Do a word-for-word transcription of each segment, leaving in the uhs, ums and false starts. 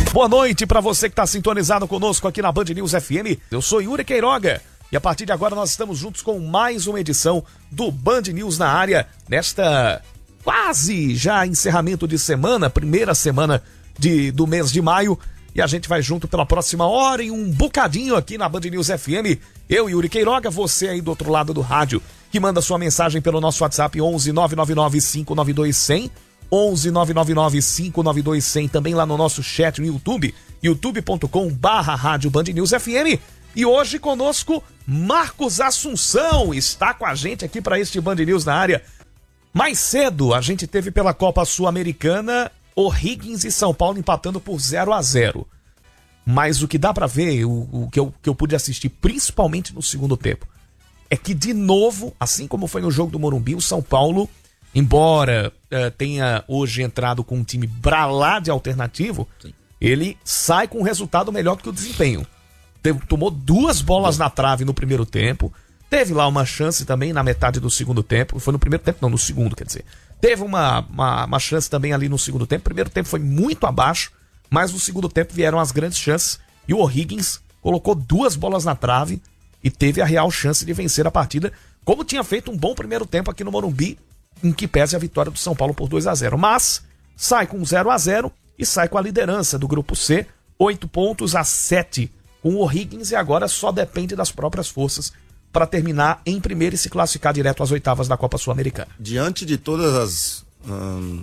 Boa noite para você que está sintonizado conosco aqui na Band News F M. Eu sou Yuri Queiroga e a partir de agora nós estamos juntos com mais uma edição do Band News na área, nesta quase já encerramento de semana, primeira semana de, do mês de maio. E a gente vai junto pela próxima hora e um bocadinho aqui na Band News F M. Eu, Yuri Queiroga, você aí do outro lado do rádio, que manda sua mensagem pelo nosso WhatsApp onze nove nove nove cinco nove dois zero zero, onze nove nove nove cinco nove dois zero zero, também lá no nosso chat no YouTube, youtube ponto com barra rádio Band News F M. E hoje conosco, Marcos Assunção, está com a gente aqui para este Band News na área. Mais cedo, a gente teve pela Copa Sul-Americana O'Higgins e São Paulo empatando por zero a zero. Mas o que dá pra ver, o, o que, eu, que eu pude assistir, principalmente no segundo tempo, é que de novo, assim como foi no jogo do Morumbi, o São Paulo, embora uh, tenha hoje entrado com um time pra lá de alternativo, sim, ele sai com um resultado melhor do que o desempenho. Teve, tomou duas bolas sim. na trave no primeiro tempo, teve lá uma chance também na metade do segundo tempo, foi no primeiro tempo, não, no segundo, quer dizer. Teve uma, uma, uma chance também ali no segundo tempo. O primeiro tempo foi muito abaixo, mas no segundo tempo vieram as grandes chances. E o O'Higgins colocou duas bolas na trave e teve a real chance de vencer a partida, como tinha feito um bom primeiro tempo aqui no Morumbi, em que pese a vitória do São Paulo por dois a zero. Mas sai com zero a zero e sai com a liderança do Grupo C, oito pontos a sete com o O'Higgins, e agora só depende das próprias forças para terminar em primeiro e se classificar direto às oitavas da Copa Sul-Americana. Diante de todas as hum,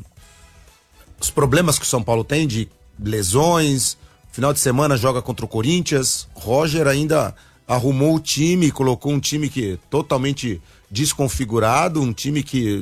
os problemas que o São Paulo tem de lesões, final de semana joga contra o Corinthians, Roger ainda arrumou o time, colocou um time que totalmente desconfigurado, um time que,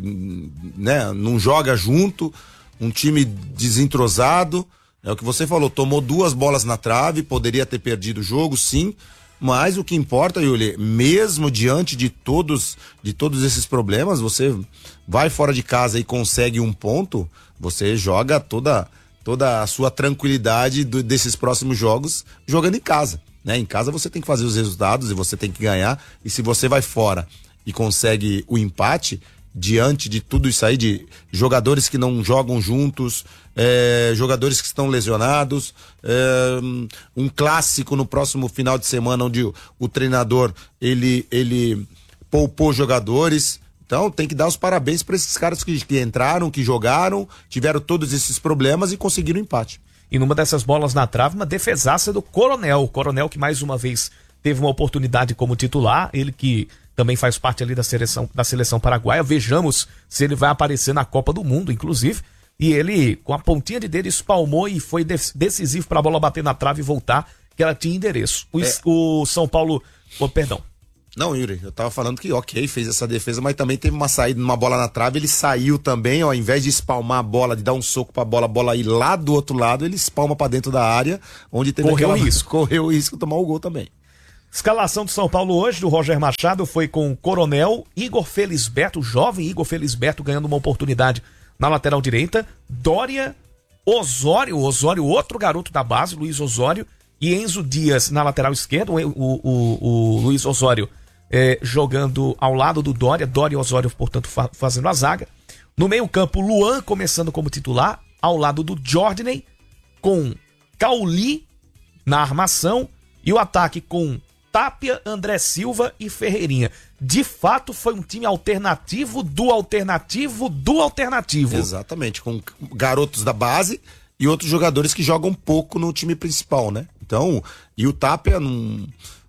né, não joga junto, um time desentrosado. É o que você falou, tomou duas bolas na trave, poderia ter perdido o jogo, sim. Mas o que importa, Yuli, mesmo diante de todos, de todos esses problemas, você vai fora de casa e consegue um ponto, você joga toda, toda a sua tranquilidade do, desses próximos jogos jogando em casa, né? Em casa você tem que fazer os resultados e você tem que ganhar, e se você vai fora e consegue o empate, diante de tudo isso aí, de jogadores que não jogam juntos, é, jogadores que estão lesionados, é, um clássico no próximo final de semana onde o, o treinador ele, ele poupou jogadores. Então tem que dar os parabéns para esses caras que, que entraram, que jogaram, tiveram todos esses problemas e conseguiram empate. E numa dessas bolas na trave, uma defesaça do Coronel, o Coronel que mais uma vez teve uma oportunidade como titular, ele que também faz parte ali da seleção, da seleção paraguaia. Vejamos se ele vai aparecer na Copa do Mundo, inclusive. E ele, com a pontinha de dedo, espalmou e foi decisivo para a bola bater na trave e voltar, que ela tinha endereço. O, é. o São Paulo... Oh, perdão. Não, Yuri, eu tava falando que, ok, fez essa defesa, mas também teve uma saída, uma bola na trave, ele saiu também, ó, ao invés de espalmar a bola, de dar um soco pra bola, a bola ir lá do outro lado, ele espalma para dentro da área, onde teve correu aquela... risco. Correu o risco de tomar o gol também. Escalação do São Paulo hoje, do Roger Machado, foi com Coronel, Igor Felisberto, o jovem Igor Felisberto ganhando uma oportunidade na lateral direita, Dória, Osório, Osório, outro garoto da base, Luiz Osório, e Enzo Dias na lateral esquerda, o, o, o, o Luiz Osório é, jogando ao lado do Dória, Dória e Osório, portanto, fa- fazendo a zaga. No meio campo, Luan começando como titular, ao lado do Jordney, com Cauli na armação, e o ataque com Tapia, André Silva e Ferreirinha. De fato, foi um time alternativo do alternativo do alternativo. Exatamente, com garotos da base e outros jogadores que jogam pouco no time principal, né? Então, e o Tapia não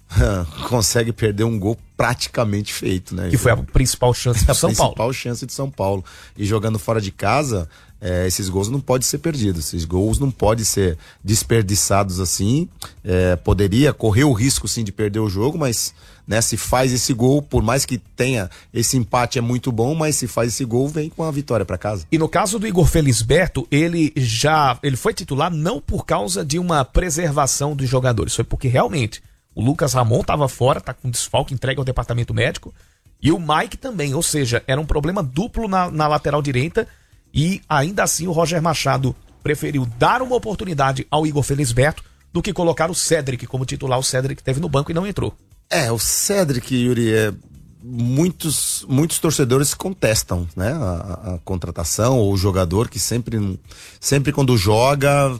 consegue perder um gol praticamente feito, né? Que foi a principal chance do São Paulo. A principal chance de São Paulo. E jogando fora de casa, é, esses gols não podem ser perdidos, esses gols não podem ser desperdiçados assim. É, poderia correr o risco sim de perder o jogo, mas né, se faz esse gol, por mais que tenha esse empate é muito bom, mas se faz esse gol, vem com a vitória para casa. E no caso do Igor Felisberto, ele já ele foi titular não por causa de uma preservação dos jogadores, foi porque realmente o Lucas Ramon estava fora, tá com desfalque, entregue ao departamento médico, e o Mike também, ou seja, era um problema duplo na, na lateral direita, e ainda assim o Roger Machado preferiu dar uma oportunidade ao Igor Felisberto do que colocar o Cédric como titular. O Cédric teve no banco e não entrou. É, o Cédric, Yuri, é, muitos, muitos torcedores contestam, né, a, a contratação ou o jogador que sempre, sempre quando joga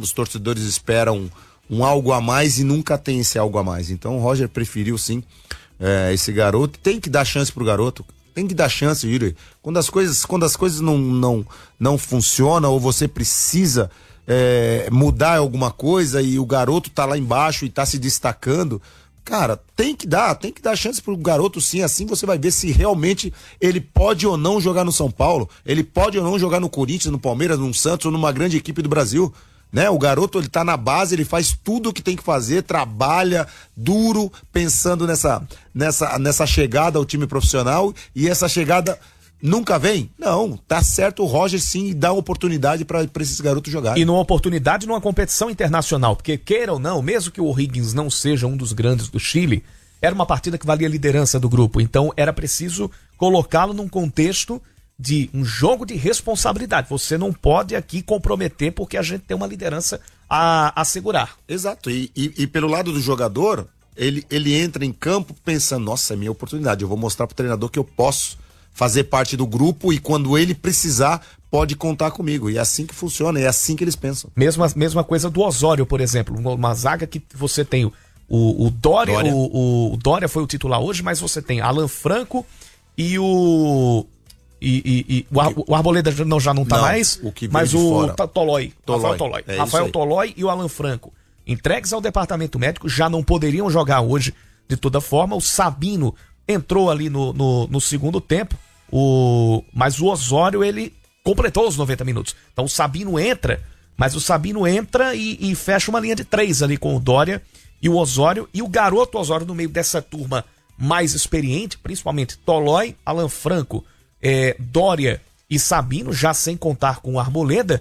os torcedores esperam um algo a mais e nunca tem esse algo a mais. Então o Roger preferiu sim é, esse garoto. Tem que dar chance pro garoto. Tem que dar chance, Yuri. Quando as coisas, quando as coisas não, não, não funcionam ou você precisa é, mudar alguma coisa e o garoto tá lá embaixo e tá se destacando, cara, tem que dar, tem que dar chance pro garoto sim, assim você vai ver se realmente ele pode ou não jogar no São Paulo, ele pode ou não jogar no Corinthians, no Palmeiras, no Santos ou numa grande equipe do Brasil. Né? O garoto, ele tá na base, ele faz tudo o que tem que fazer, trabalha duro, pensando nessa, nessa, nessa chegada ao time profissional, e essa chegada nunca vem? Não, tá certo o Roger sim dá oportunidade para esses garotos jogarem. E numa oportunidade numa competição internacional, porque queira ou não, mesmo que o O'Higgins não seja um dos grandes do Chile, era uma partida que valia a liderança do grupo, então era preciso colocá-lo num contexto de um jogo de responsabilidade. Você não pode aqui comprometer porque a gente tem uma liderança a assegurar. Exato, e, e, e pelo lado do jogador, ele, ele entra em campo pensando, nossa, é minha oportunidade, eu vou mostrar pro treinador que eu posso fazer parte do grupo e quando ele precisar, pode contar comigo. E é assim que funciona, é assim que eles pensam. Mesma, mesma coisa do Osório, por exemplo, uma zaga que você tem o, o Dória, Dória. O, o Dória foi o titular hoje, mas você tem Alan Franco e o... E, e, e o, Ar, o Arboleda não, já não tá não, mais, o que mas o Tolói, Tolói, Rafael Tolói, é Rafael Tolói e o Alan Franco, entregues ao departamento médico, já não poderiam jogar hoje de toda forma. O Sabino entrou ali no, no, no segundo tempo, o, mas o Osório, ele completou os noventa minutos. Então o Sabino entra, mas o Sabino entra e, e fecha uma linha de três ali com o Dória e o Osório, e o garoto Osório no meio dessa turma mais experiente, principalmente Tolói, Alan Franco, É, Dória e Sabino, já sem contar com o Arboleda,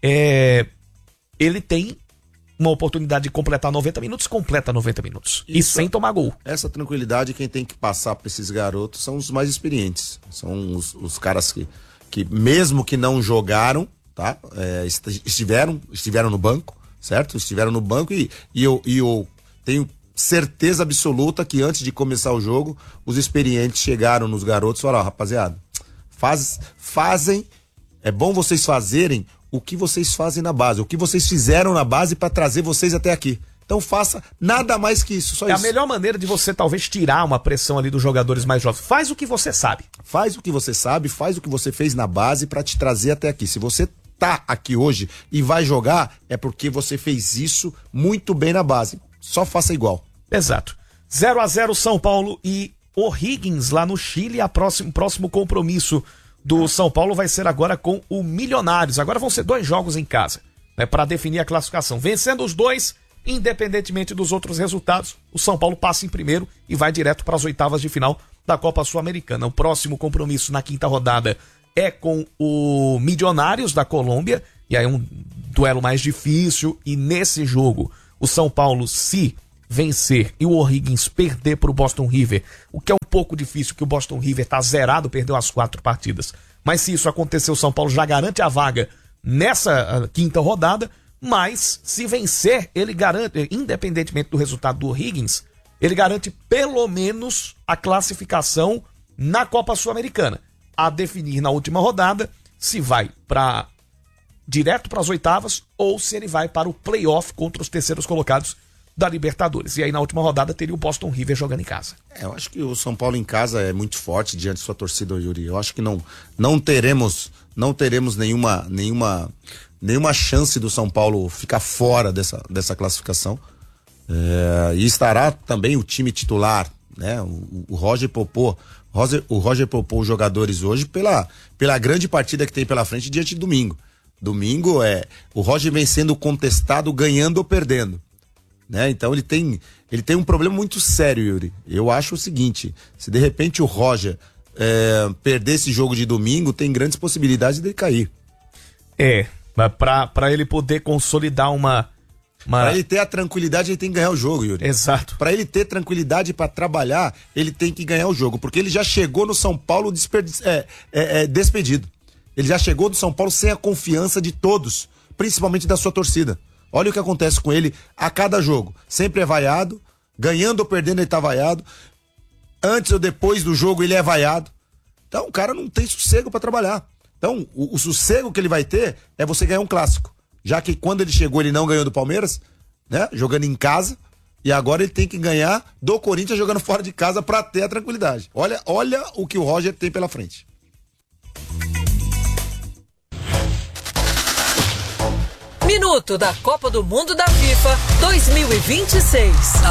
é, ele tem uma oportunidade de completar noventa minutos, completa noventa minutos. Isso, e sem tomar gol. Essa tranquilidade quem tem que passar para esses garotos são os mais experientes. São os, os caras que, que, mesmo que não jogaram, tá? É, estiveram, estiveram no banco, certo? Estiveram no banco e, e, eu, e eu tenho certeza absoluta que antes de começar o jogo, os experientes chegaram nos garotos e falaram, rapaziada, Faz, fazem, é bom vocês fazerem o que vocês fazem na base, o que vocês fizeram na base para trazer vocês até aqui. Então faça nada mais que isso, só é isso. A melhor maneira de você talvez tirar uma pressão ali dos jogadores mais jovens. Faz o que você sabe. Faz o que você sabe, faz o que você fez na base para te trazer até aqui. Se você tá aqui hoje e vai jogar, é porque você fez isso muito bem na base. Só faça igual. Exato. zero a zero São Paulo e O'Higgins lá no Chile. A próximo, próximo compromisso do São Paulo vai ser agora com o Milionários. Agora vão ser dois jogos em casa, né, para definir a classificação. Vencendo os dois, independentemente dos outros resultados, o São Paulo passa em primeiro e vai direto para as oitavas de final da Copa Sul-Americana. O próximo compromisso na quinta rodada é com o Milionários da Colômbia, e aí é um duelo mais difícil, e nesse jogo o São Paulo, se vencer e o O'Higgins perder para o Boston River, o que é um pouco difícil, que o Boston River está zerado, perdeu as quatro partidas, mas se isso acontecer, o São Paulo já garante a vaga nessa uh, quinta rodada. Mas se vencer, ele garante, independentemente do resultado do O'Higgins, ele garante pelo menos a classificação na Copa Sul-Americana, a definir na última rodada se vai para direto para as oitavas ou se ele vai para o playoff contra os terceiros colocados da Libertadores. E aí na última rodada teria o Boston River jogando em casa. É, eu acho que o São Paulo em casa é muito forte diante de sua torcida, Yuri. Eu acho que não, não teremos, não teremos nenhuma, nenhuma, nenhuma chance do São Paulo ficar fora dessa, dessa classificação. É, e estará também o time titular, né? O, o Roger poupou, Roger, o Roger poupou os jogadores hoje pela, pela grande partida que tem pela frente diante de domingo. Domingo é o Roger vem sendo contestado, ganhando ou perdendo. Né? Então ele tem, ele tem um problema muito sério, Yuri. Eu acho o seguinte, se de repente o Roger é, perder esse jogo de domingo, tem grandes possibilidades de ele cair. É, mas pra, pra ele poder consolidar uma, uma... Pra ele ter a tranquilidade, ele tem que ganhar o jogo, Yuri. Exato. Pra ele ter tranquilidade pra trabalhar, ele tem que ganhar o jogo, porque ele já chegou no São Paulo desperdi- é, é, é, despedido. Ele já chegou no São Paulo sem a confiança de todos, principalmente da sua torcida. Olha o que acontece com ele a cada jogo. Sempre é vaiado, ganhando ou perdendo ele tá vaiado. Antes ou depois do jogo ele é vaiado. Então o cara não tem sossego pra trabalhar. Então o, o sossego que ele vai ter é você ganhar um clássico. já que quando ele chegou ele não ganhou do Palmeiras, né? Jogando em casa, e agora ele tem que ganhar do Corinthians jogando fora de casa para ter a tranquilidade. Olha, olha o que o Roger tem pela frente. Minuto da Copa do Mundo da FIFA dois mil e vinte e seis.